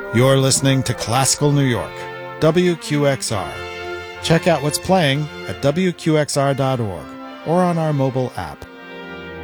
You're listening to Classical New York, WQXR. Check out what's playing at WQXR.org or on our mobile app.